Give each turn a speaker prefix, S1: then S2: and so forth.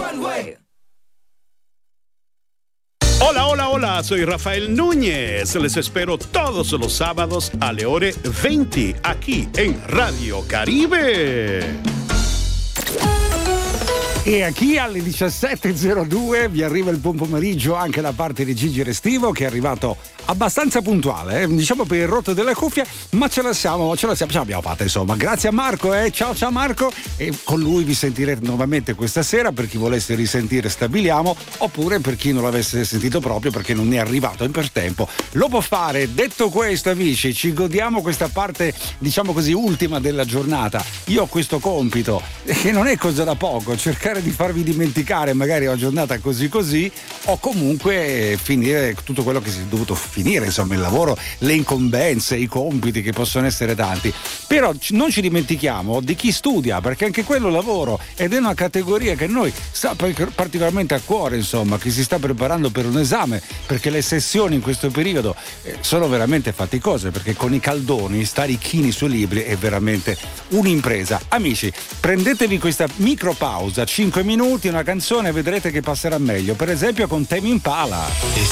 S1: Hola, hola, hola, soy Rafael Núñez. Les espero todos los sábados a le ore 20 aquí en Radio Caribe.
S2: E a chi alle 17.02 vi arriva il buon pomeriggio anche da parte di Gigi Restivo, che è arrivato abbastanza puntuale, diciamo per il rotto delle cuffie, ma ce l'abbiamo fatta insomma. Grazie a Marco, ciao Marco, e con lui vi sentirete nuovamente questa sera per chi volesse risentire Stabiliamo, oppure per chi non l'avesse sentito proprio perché non è arrivato per tempo, lo può fare. Detto questo, amici, ci godiamo questa parte, diciamo così, ultima della giornata. Io ho questo compito, che non è cosa da poco, cercare di farvi dimenticare magari una giornata così o comunque finire tutto quello che si è dovuto finire, insomma il lavoro, le incombenze, i compiti che possono essere tanti, però non ci dimentichiamo di chi studia, perché anche quello lavoro ed è una categoria che noi sta particolarmente a cuore, insomma, chi si sta preparando per un esame, perché le sessioni in questo periodo sono veramente faticose, perché con i caldoni stare chini sui libri è veramente un'impresa. Amici, prendetevi questa micro pausa, 5 minuti, una canzone, vedrete che passerà meglio, per esempio con Tame Impala.
S3: It's